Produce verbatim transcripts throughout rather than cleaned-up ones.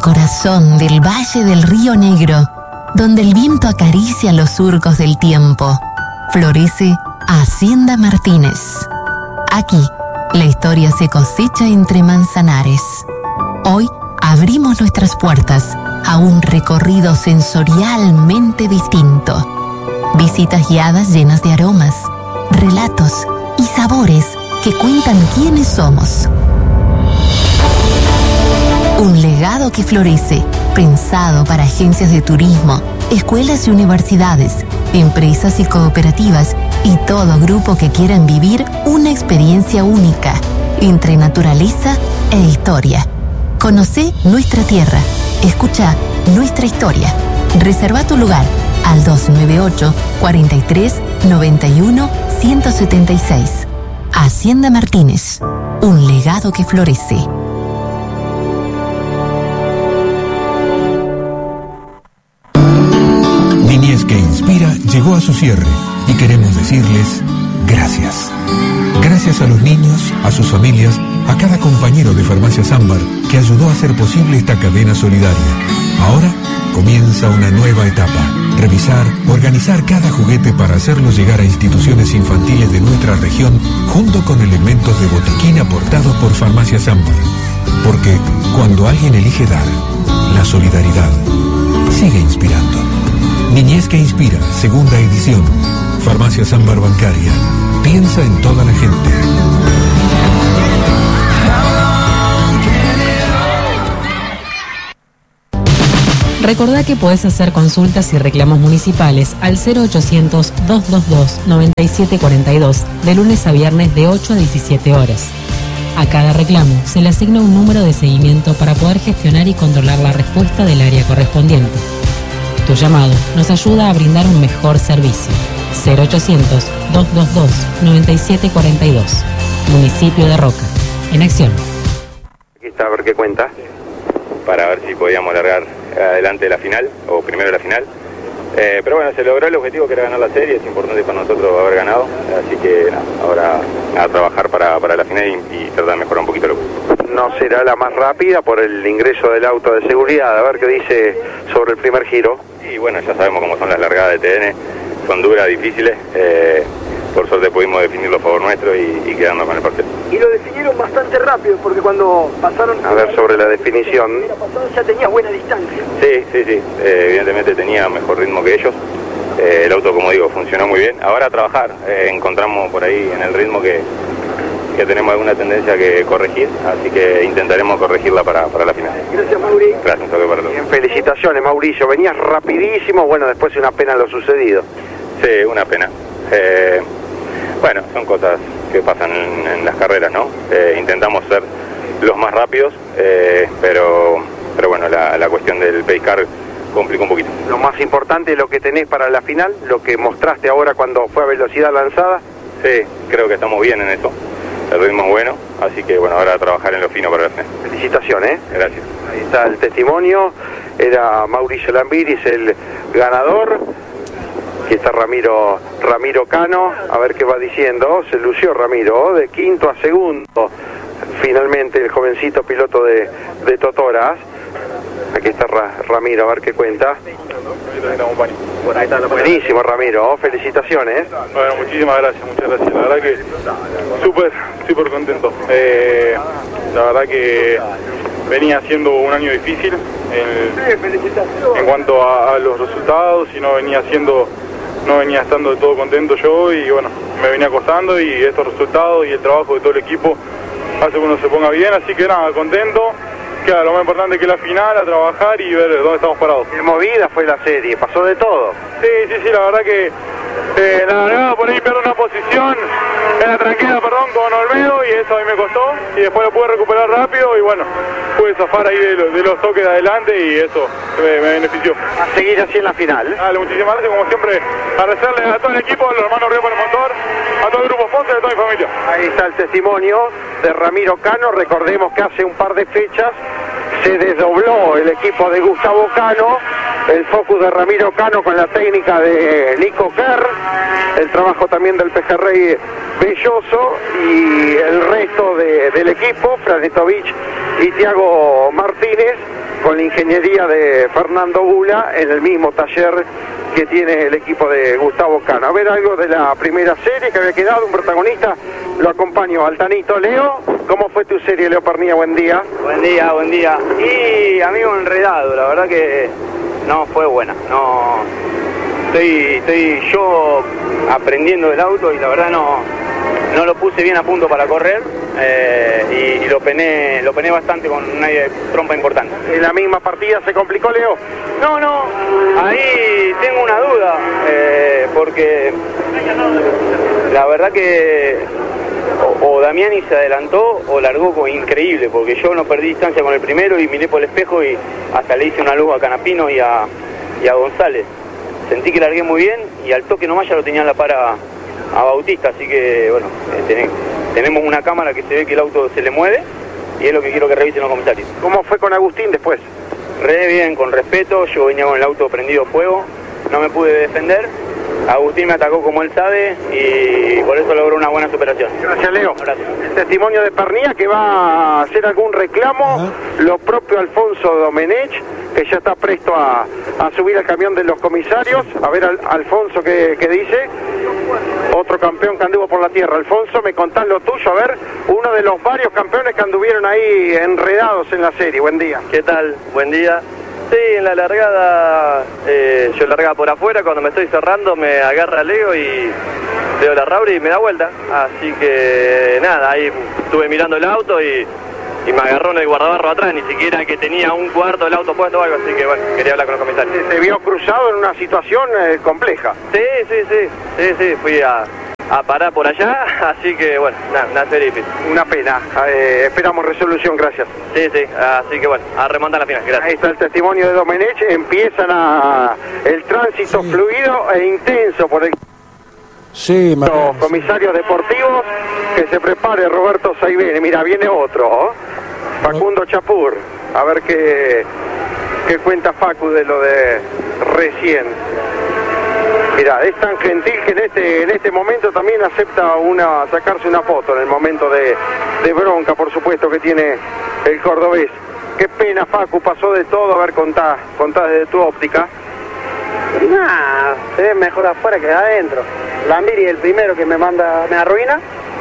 corazón del Valle del Río Negro, donde el viento acaricia los surcos del tiempo, florece Hacienda Martínez. Aquí, la historia se cosecha entre manzanares. Hoy abrimos nuestras puertas a un recorrido sensorialmente distinto. Visitas guiadas llenas de aromas, relatos y sabores que cuentan quiénes somos. Un legado que florece, pensado para agencias de turismo, escuelas y universidades, empresas y cooperativas y todo grupo que quieran vivir una experiencia única entre naturaleza e historia. Conocé nuestra tierra, escucha nuestra historia. Reserva tu lugar al dos nueve ocho, cuatro tres, nueve uno, uno siete seis. Hacienda Martínez, un legado que florece. Niñez que Inspira llegó a su cierre y queremos decirles gracias. Gracias a los niños, a sus familias, a cada compañero de Farmacias Ámbar que ayudó a hacer posible esta cadena solidaria. Ahora comienza una nueva etapa. Revisar, organizar cada juguete para hacerlo llegar a instituciones infantiles de nuestra región junto con elementos de botiquín aportados por Farmacias Ámbar. Porque cuando alguien elige dar, la solidaridad sigue inspirando. Niñez que Inspira, segunda edición. Farmacias Ámbar Bancaria. Piensa en toda la gente. Recordá que podés hacer consultas y reclamos municipales al cero ochocientos, doscientos veintidós, noventa y siete cuarenta y dos de lunes a viernes de ocho a diecisiete horas. A cada reclamo se le asigna un número de seguimiento para poder gestionar y controlar la respuesta del área correspondiente. Tu llamado nos ayuda a brindar un mejor servicio. cero ochocientos, doscientos veintidós, noventa y siete cuarenta y dos. Municipio de Roca. En acción. Aquí está, a ver qué cuenta. Para ver si podíamos largar adelante la final, o primero la final. Eh, pero bueno, se logró el objetivo que era ganar la serie, es importante para nosotros haber ganado, así que nada, ahora a trabajar para, para la final y, y tratar de mejorar un poquito lo que... No será la más rápida por el ingreso del auto de seguridad, a ver qué dice sobre el primer giro. Y bueno, ya sabemos cómo son las largadas de T N, son duras, difíciles, eh, por suerte pudimos definirlo a favor nuestro y, y quedarnos con el partido. Y lo definieron bastante rápido, porque cuando pasaron... A ver, sobre la definición... Ya tenía buena distancia. Sí, sí, sí, eh, evidentemente tenía mejor ritmo que ellos. Eh, el auto, como digo, funcionó muy bien. Ahora a trabajar, eh, encontramos por ahí en el ritmo que, que tenemos alguna tendencia que corregir, así que intentaremos corregirla para, para la final. Gracias, Mauri. Gracias, un toque para todos. Bien, felicitaciones, Mauricio. Venías rapidísimo, bueno, después una pena lo sucedido. Sí, una pena. Eh, bueno, son cosas que pasan en, en las carreras, ¿no? Eh, intentamos ser los más rápidos, eh, pero, pero bueno, la, la cuestión del pace car complicó un poquito. Lo más importante es lo que tenés para la final, lo que mostraste ahora cuando fue a velocidad lanzada. Sí, creo que estamos bien en eso. El ritmo es bueno, así que bueno, ahora a trabajar en lo fino para la final. Felicitaciones. Gracias. Ahí está el testimonio, era Mauricio Lambiris el ganador. Aquí está Ramiro, Ramiro Cano, a ver qué va diciendo. Se lució Ramiro, de quinto a segundo. Finalmente el jovencito piloto de, de Totoras. Aquí está Ra, Ramiro, a ver qué cuenta. Buenísimo, Ramiro, felicitaciones. Bueno, muchísimas gracias, muchas gracias. La verdad que súper, súper contento. Eh, la verdad que venía siendo un año difícil en, en cuanto a, a los resultados y no venía siendo, no venía estando de todo contento yo y bueno, me venía costando y estos resultados y el trabajo de todo el equipo hace que uno se ponga bien, así que nada, contento. Queda lo más importante que la final, a trabajar y ver dónde estamos parados. Qué movida fue la serie, pasó de todo. Sí, sí, sí, la verdad que eh, la largada por ahí pierde una posición en la tranquera, perdón, con Olmedo y eso a mí me costó y después lo pude recuperar rápido y bueno, pude zafar ahí de, lo, de los toques de adelante y eso me, me benefició. A seguir así en la final. Dale, muchísimas gracias, como siempre, agradecerle a todo el equipo, a los hermanos Río para el motor, a todo el grupo Ponce y a toda mi familia. Ahí está el testimonio de Ramiro Cano. Recordemos que hace un par de fechas se desdobló el equipo de Gustavo Cano, el focus de Ramiro Cano con la técnica de Nico Kerr, el trabajo también del Pejerrey Belloso y el resto de, del equipo, Franetovich y Tiago Martínez, con la ingeniería de Fernando Bula en el mismo taller que tiene el equipo de Gustavo Cano. A ver algo de la primera serie que había quedado, un protagonista, lo acompaño al Tanito. Leo, ¿cómo fue tu serie, Leo Pernía? Buen día. Buen día, buen día. Y amigo enredado, la verdad que no fue buena. No, estoy, estoy yo aprendiendo del auto y la verdad no, no lo puse bien a punto para correr. Eh, y, y lo pené lo pené bastante con una trompa importante. ¿En la misma partida se complicó, Leo? No, no, ahí tengo una duda, eh, porque la verdad que o, o Damiani se adelantó o largó con increíble, porque yo no perdí distancia con el primero y miré por el espejo y hasta le hice una luz a Canapino y a, y a González. Sentí que largué muy bien y al toque nomás ya lo tenía en la para a Bautista, así que bueno, eh, tenés, tenemos una cámara que se ve que el auto se le mueve y es lo que quiero que revisen los comisarios. ¿Cómo fue con Agustín después? Re bien, con respeto, yo venía con el auto prendido fuego, no me pude defender, Agustín me atacó como él sabe y por eso logró una buena superación. Gracias, Leo. Gracias. El testimonio de Pernía que va a hacer algún reclamo, uh-huh. Lo propio Alfonso Domenech, que ya está presto a, a subir al camión de los comisarios. A ver, al, Alfonso, ¿qué, qué dice? Otro campeón que anduvo por la tierra. Alfonso, me contás lo tuyo, a ver, uno de los varios campeones que anduvieron ahí enredados en la serie. Buen día. ¿Qué tal? Buen día. Sí, en la largada, eh, yo largaba por afuera, cuando me estoy cerrando me agarra Leo y Leo la Rauri y me da vuelta. Así que nada, ahí estuve mirando el auto y, y me agarró en el guardabarro atrás, ni siquiera que tenía un cuarto del auto puesto o algo, así que bueno, quería hablar con los comisarios. ¿Te vio cruzado en una situación eh, compleja? Sí, sí, sí, sí, sí, fui a... a parar por allá, así que bueno, nada, una serie difícil. Una pena, eh, esperamos resolución, gracias. Sí, sí, así que bueno, a remontar la final, gracias. Ahí está el testimonio de Domenech, empiezan a el tránsito sí. fluido e intenso por el... Sí, los comisarios deportivos, que se prepare Roberto Saibene. Mira, viene otro, ¿oh? Facundo Chapur, a ver qué, qué cuenta Facu de lo de recién. Mira, es tan gentil que en este en este momento también acepta una sacarse una foto en el momento de, de bronca, por supuesto, que tiene el cordobés. Qué pena, Facu, pasó de todo. A ver, contá, contá desde tu óptica. Nah, se ve mejor afuera que adentro. Lambiri es el primero que me manda, me arruina.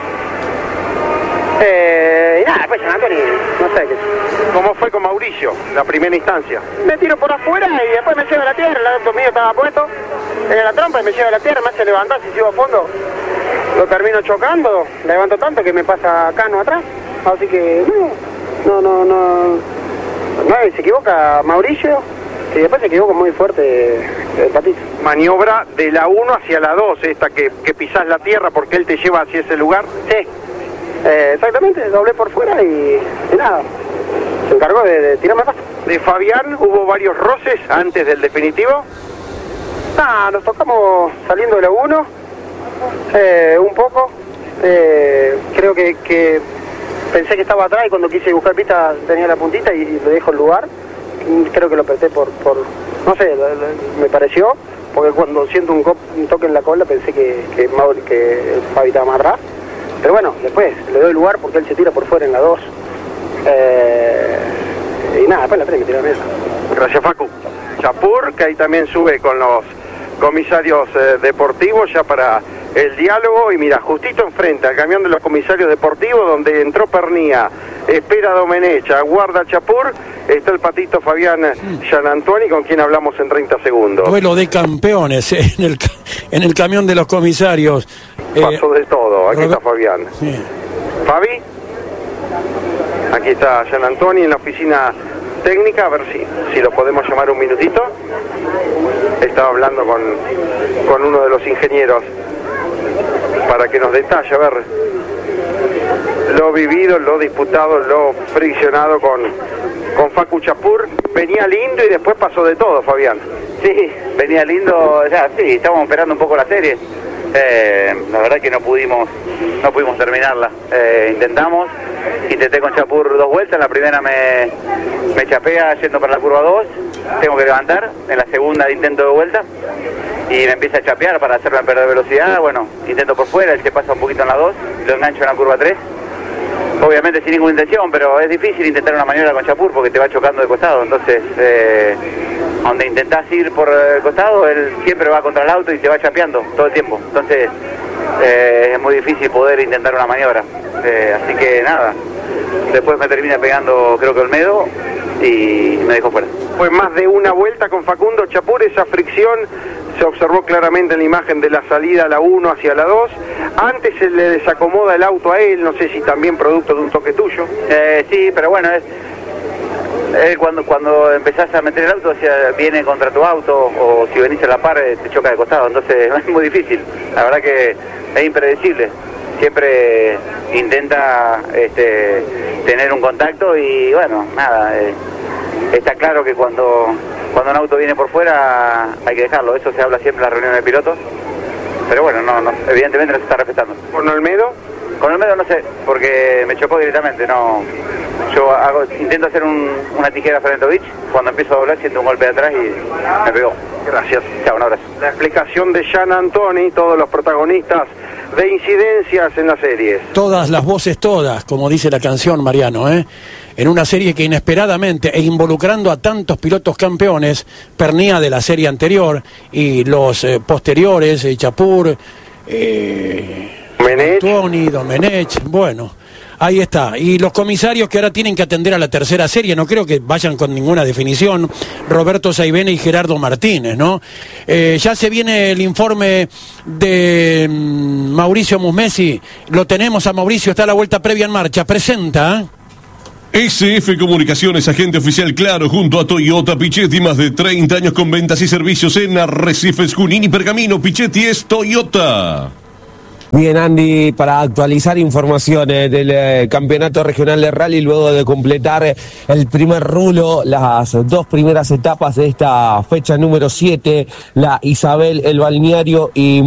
Eh, y nada, después San Antonio, no sé qué. ¿Cómo fue con Mauricio, la primera instancia? Me tiro por afuera y después me lleva a la tierra, el auto mío estaba puesto en la trompa y me lleva a la tierra, me hace levantar, si sigo a fondo lo termino chocando, levanto tanto que me pasa Cano atrás, así que no, no, no, no, no se equivoca Mauricio y después se equivoca muy fuerte el Patito. Maniobra de la uno hacia la dos, esta que, que pisás la tierra porque él te lleva hacia ese lugar. Sí. Eh, exactamente, doblé por fuera y, y nada, se encargó de, de tirarme atrás. ¿De Fabián hubo varios roces antes del definitivo? Ah, nos tocamos saliendo de la uno, eh, un poco, eh, creo que, que pensé que estaba atrás y cuando quise buscar pista tenía la puntita y, y le dejo el lugar, creo que lo apreté por, por no sé, me pareció, porque cuando siento un, un toque en la cola pensé que, que, que Fabi estaba más atrás. Pero bueno, después le doy lugar porque él se tira por fuera en la dos. Eh, y nada, después la tres me tiró a la mesa. Gracias, Facu. Chapur, que ahí también sube con los comisarios eh, deportivos ya para el diálogo. Y mira, justito enfrente al camión de los comisarios deportivos, donde entró Pernía, espera Domenech, aguarda Chapur, está el Patito Fabián Gianantuoni, con quien hablamos en treinta segundos. Duelo de campeones eh, en, el, en el camión de los comisarios. Pasó de todo, aquí está Fabián. Sí. Fabi, aquí está Gianantuoni en la oficina técnica, a ver si, si lo podemos llamar un minutito. Estaba hablando con, con uno de los ingenieros para que nos detalle, a ver, lo vivido, lo disputado, lo friccionado con, con Facu Chapur. Venía lindo y después pasó de todo, Fabián. Sí, venía lindo, ya, sí, estábamos esperando un poco la serie. Eh, la verdad que no pudimos no pudimos terminarla. Eh, intentamos, intenté con Chapur dos vueltas, en la primera me, me chapea yendo para la curva dos, tengo que levantar, en la segunda intento de vuelta y me empieza a chapear para hacerme perder velocidad, bueno, intento por fuera, él se pasa un poquito en la dos, lo engancho en la curva tres obviamente sin ninguna intención, pero es difícil intentar una maniobra con Chapur porque te va chocando de costado, entonces eh, donde intentás ir por el costado, él siempre va contra el auto y te va chapeando todo el tiempo, entonces eh, es muy difícil poder intentar una maniobra, eh, así que nada, después me termina pegando creo que Olmedo y me dejó fuera. Fue más de una vuelta con Facundo Chapur, esa fricción se observó claramente en la imagen de la salida a la uno hacia la dos. Antes se le desacomoda el auto a él, no sé si también producto de un toque tuyo. Eh, sí, pero bueno, es, es cuando cuando empezás a meter el auto, o sea, viene contra tu auto, o si venís a la par te choca de costado, entonces es muy difícil. La verdad que es impredecible. Siempre intenta este, tener un contacto y bueno, nada, eh, está claro que cuando, cuando un auto viene por fuera hay que dejarlo, eso se habla siempre en las reuniones de pilotos, pero bueno, no, no, evidentemente no se está respetando. ¿Con Olmedo? Con Olmedo no sé, porque me chocó directamente, no, yo hago, intento hacer un, una tijera frente a Beach, cuando empiezo a doblar siento un golpe de atrás y me pegó. Gracias. Chao, un abrazo. La explicación de Jean Antoni, todos los protagonistas de incidencias en las series. Todas las voces, todas, como dice la canción, Mariano, ¿eh? En una serie que inesperadamente e involucrando a tantos pilotos campeones, pernía de la serie anterior y los eh, posteriores, eh, Chapur, eh, Antoni, Domenech, bueno, ahí está. Y los comisarios que ahora tienen que atender a la tercera serie, no creo que vayan con ninguna definición, Roberto Saibene y Gerardo Martínez, ¿no? Eh, ya se viene el informe de mm, Mauricio Musmesi, lo tenemos a Mauricio, está la vuelta previa en marcha, presenta, ¿eh? S F Comunicaciones, agente oficial Claro, junto a Toyota Pichetti, más de treinta años con ventas y servicios en Arrecifes, Junín y Pergamino. Pichetti es Toyota. Bien, Andy, para actualizar informaciones del eh, Campeonato Regional de Rally, luego de completar el primer rulo, las dos primeras etapas de esta fecha número siete, la Isabel, el Balneario y